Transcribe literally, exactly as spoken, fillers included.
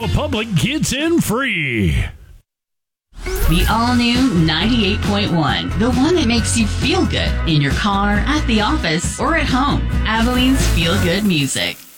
Public gets in free. The all-new ninety-eight point one. The one that makes you feel good in your car, at the office, or at home. Abilene's Feel Good Music.